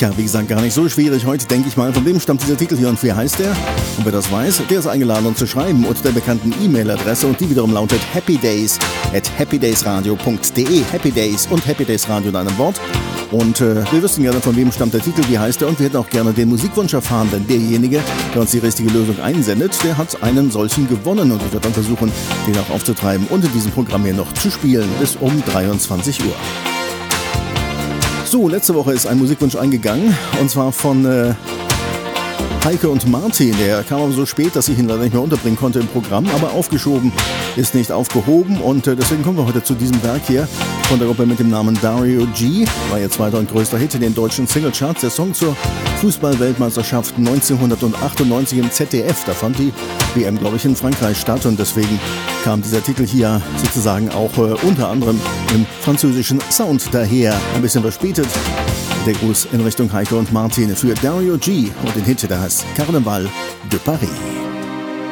Tja, wie gesagt, gar nicht so schwierig. Heute denke ich mal, von wem stammt dieser Titel hier und wie heißt der? Und wer das weiß, der ist eingeladen, uns zu schreiben unter der bekannten E-Mail-Adresse und die wiederum lautet happydays@happydaysradio.de. Happy Days und Happy Days Radio in einem Wort. Und wir wüssten gerne, von wem stammt der Titel, wie heißt er, und wir hätten auch gerne den Musikwunsch erfahren, denn derjenige, der uns die richtige Lösung einsendet, der hat einen solchen gewonnen und ich werde dann versuchen, den auch aufzutreiben und in diesem Programm hier noch zu spielen bis um 23 Uhr. So, letzte Woche ist ein Musikwunsch eingegangen und zwar von Heike und Martin. Der kam aber so spät, dass ich ihn leider nicht mehr unterbringen konnte im Programm, aber aufgeschoben ist nicht aufgehoben und deswegen kommen wir heute zu diesem Werk hier von der Gruppe mit dem Namen Dario G. War ihr zweiter und größter Hit in den deutschen Singlecharts. Der Song zur Fußball-Weltmeisterschaft 1998 im ZDF. Da fand die WM, glaube ich, in Frankreich statt und deswegen kam dieser Titel hier sozusagen auch unter anderem im französischen Sound daher. Ein bisschen verspätet. Der Gruß in Richtung Heike und Martin für Dario G. und den Hit, der heißt Carnaval de Paris.